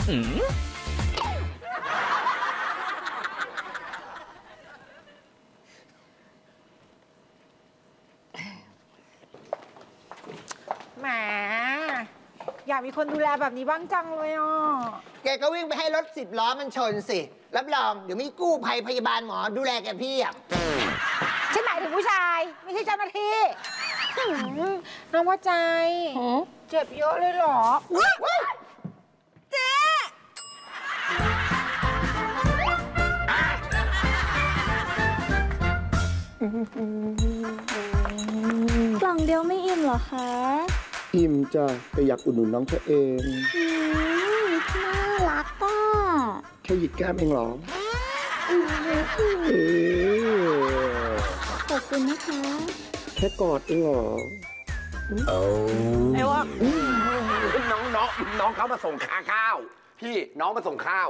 แหมอยากมีคนดูแลแบบนี้บ้างจังเลยอ่ะแกก็วิ่งไปให้รถ10 ล้อมันชนสิรับรองเดี๋ยวมีกู้ภัยพยาบาลหมอดูแลแกพี่อ่ะฉันหมายถึงผู้ชายไม่ใช่เจ้าหน้าที่น้องว่าใจเจ็บเยอะเลยเหรอเจ๊กล่องเดียวไม่อิ่มเหรอคะอิ่มจ้ะแต่อยากอุดหนุนน้องเธอเองน่ารักอ่ะแค่หยิกแก้มเองเหรอขอบคุณนะคะแค่กอดเองเหรอไอ้วะน้องเขามาส่งข้าวพี่น้องมาส่งข้าว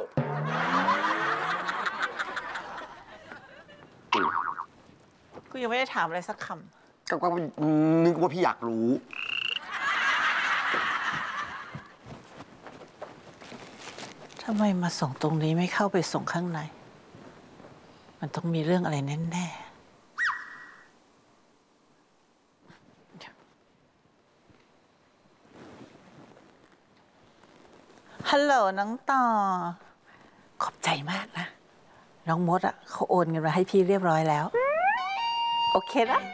กูยังไม่ได้ถามอะไรสักคำก็นึกว่าพี่อยากรู้ทำไมมาส่งตรงนี้ไม่เข้าไปส่งข้างในมันต้องมีเรื่องอะไรแน่ๆฮัลโหลน้องต่อขอบใจมากนะน้องมดอ่ะเขาโอนเงินมาให้พี่เรียบร้อยแล้วโอเคนะ